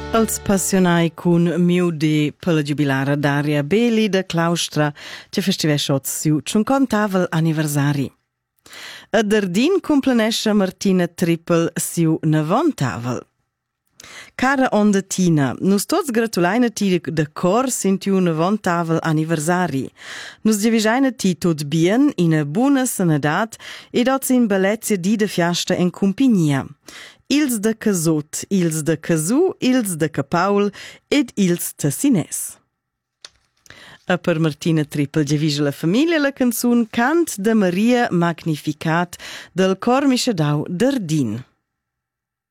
Els passionai cun miudi per la giubilara Daria Beli da Claustra che festivesce siu 50 anniversari. A Dardin complenesce Martina Trippel siu 90. Cara onda Tina, nus tots gratulaina ti de cor sintiu 90 anniversari. Nus divisaina ti tot bien, ina buna sanadat ed oz in bellezia di de fiasta en compagnia. Ils de Casut, ils de Casu, ils de Capaul ed ils de Sines. A per Martina Trippel giavisa la famiglia la canzun Cant de Maria Magnificat del cor Mischedau Dardin.